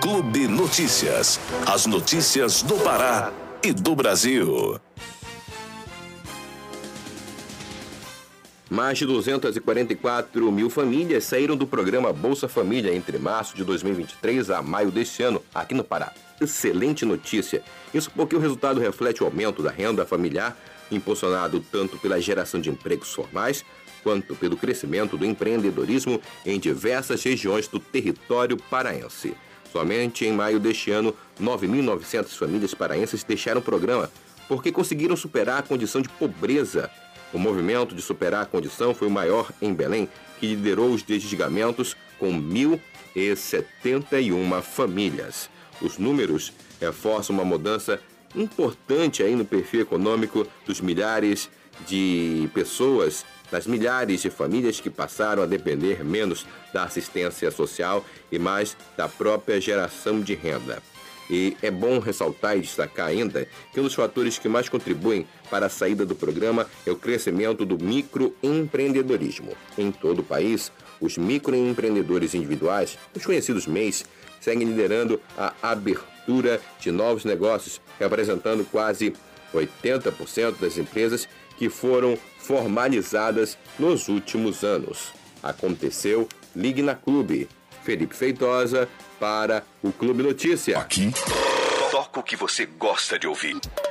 Clube Notícias. As notícias do Pará e do Brasil. Mais de 244 mil famílias saíram do programa Bolsa Família entre março de 2023 a maio deste ano, aqui no Pará. Excelente notícia. Isso porque o resultado reflete o aumento da renda familiar, impulsionado tanto pela geração de empregos formais, quanto pelo crescimento do empreendedorismo em diversas regiões do território paraense. Somente em maio deste ano, 9.900 famílias paraenses deixaram o programa porque conseguiram superar a condição de pobreza. O movimento de superar a condição foi o maior em Belém, que liderou os desligamentos com 1.071 famílias. Os números reforçam uma mudança importante aí no perfil econômico dos milhares de pessoas, das milhares de famílias que passaram a depender menos da assistência social e mais da própria geração de renda. E é bom ressaltar e destacar ainda que um dos fatores que mais contribuem para a saída do programa é o crescimento do microempreendedorismo. Em todo o país, os microempreendedores individuais, os conhecidos MEIs, seguem liderando a abertura de novos negócios, representando quase 80% das empresas que foram formalizadas nos últimos anos. Aconteceu, ligue na Clube. Felipe Feitosa para o Clube Notícia. Aqui toca o que você gosta de ouvir.